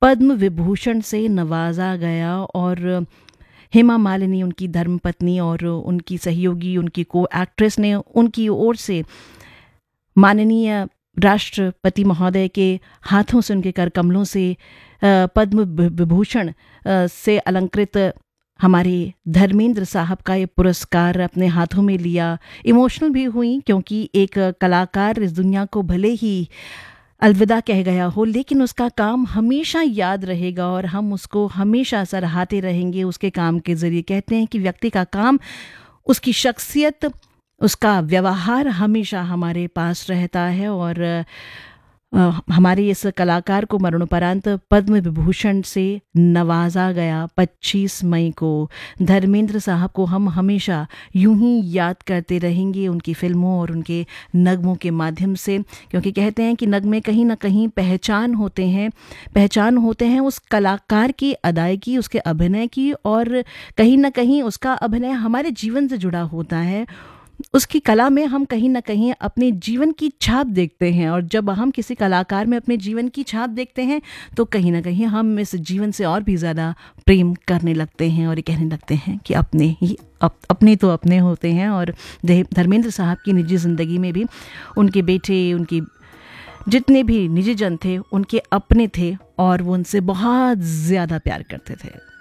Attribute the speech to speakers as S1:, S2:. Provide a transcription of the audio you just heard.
S1: पद्म विभूषण से नवाजा गया और हेमा मालिनी उनकी धर्मपत्नी और उनकी सहयोगी, उनकी को एक्ट्रेस ने उनकी ओर से माननीय राष्ट्रपति महोदय के हाथों से, उनके कर कमलों से पद्म विभूषण से अलंकृत हमारे धर्मेंद्र साहब का ये पुरस्कार अपने हाथों में लिया। इमोशनल भी हुई क्योंकि एक कलाकार इस दुनिया को भले ही अलविदा कह गया हो, लेकिन उसका काम हमेशा याद रहेगा और हम उसको हमेशा सराहते रहेंगे उसके काम के ज़रिए। कहते हैं कि व्यक्ति का काम, उसकी शख्सियत, उसका व्यवहार हमेशा हमारे पास रहता है और हमारे इस कलाकार को मरणोपरांत पद्म विभूषण से नवाजा गया 25 मई को। धर्मेंद्र साहब को हम हमेशा यूं ही याद करते रहेंगे उनकी फिल्मों और उनके नगमों के माध्यम से, क्योंकि कहते हैं कि नगमे कहीं ना कहीं पहचान होते हैं उस कलाकार की अदायगी, उसके अभिनय की, और कहीं ना कहीं उसका अभिनय हमारे जीवन से जुड़ा होता है। उसकी कला में हम कहीं ना कहीं अपने जीवन की छाप देखते हैं, और जब हम किसी कलाकार में अपने जीवन की छाप देखते हैं तो कहीं ना कहीं हम इस जीवन से और भी ज़्यादा प्रेम करने लगते हैं और ये कहने लगते हैं कि अपने तो अपने होते हैं। और धर्मेंद्र साहब की निजी ज़िंदगी में भी उनके बेटे, उनकी जितने भी निजी जन थे, उनके अपने थे और वो उनसे बहुत ज़्यादा प्यार करते थे।